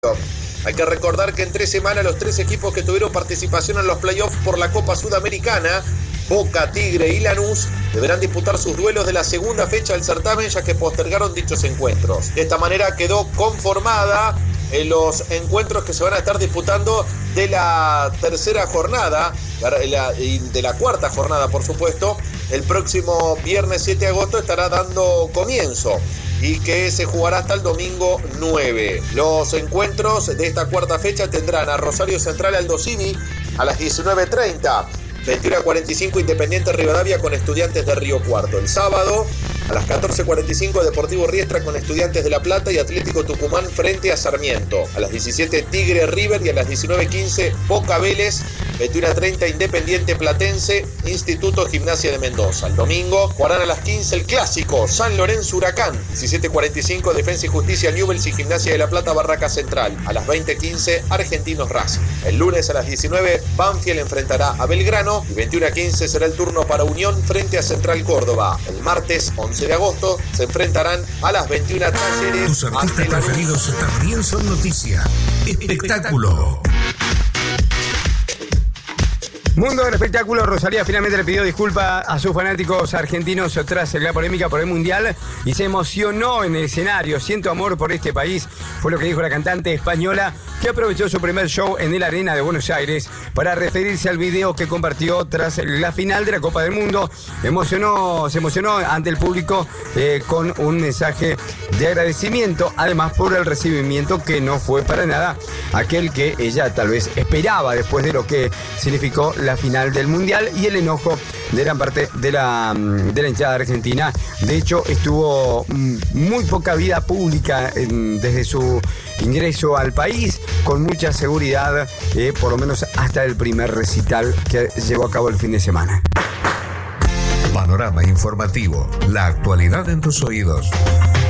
Hay que recordar que en 3 semanas los 3 equipos que tuvieron participación en los playoffs por la Copa Sudamericana, Boca, Tigre y Lanús, deberán disputar sus duelos de la segunda fecha del certamen, ya que postergaron dichos encuentros. De esta manera quedó conformada los encuentros que se van a estar disputando de la tercera jornada y de la cuarta jornada, por supuesto. El próximo viernes 7 de agosto estará dando comienzo y que se jugará hasta el domingo 9. Los encuentros de esta cuarta fecha tendrán a Rosario Central Aldo Civi a las 19:30. 21:45 Independiente Rivadavia con Estudiantes de Río Cuarto. El sábado a las 14:45 Deportivo Riestra con Estudiantes de La Plata y Atlético Tucumán frente a Sarmiento. A las 17 Tigre River y a las 19:15 Boca Vélez. 21:30 Independiente Platense, Instituto Gimnasia de Mendoza. El domingo jugarán a las 15 el clásico San Lorenzo Huracán. 17:45 Defensa y Justicia Newell's y Gimnasia de La Plata Barraca Central. A las 20:15 Argentinos Racing. El lunes a las 19 Banfield enfrentará a Belgrano y 21:15 será el turno para Unión frente a Central Córdoba. El martes 11 de agosto se enfrentarán a las 21 Talleres. Tus artistas preferidos también son noticia. Espectáculo. Mundo del espectáculo. Rosalía finalmente le pidió disculpas a sus fanáticos argentinos tras la polémica por el Mundial y se emocionó en el escenario. Siento amor por este país, fue lo que dijo la cantante española, que aprovechó su primer show en el Arena de Buenos Aires para referirse al video que compartió tras la final de la Copa del Mundo. Se emocionó ante el público con un mensaje de agradecimiento, además por el recibimiento que no fue para nada aquel que ella tal vez esperaba después de lo que significó la final del Mundial y el enojo de gran parte de la hinchada argentina. De hecho, estuvo muy poca vida pública desde su ingreso al país, con mucha seguridad, por lo menos hasta el primer recital que llevó a cabo el fin de semana. Panorama informativo, la actualidad en tus oídos.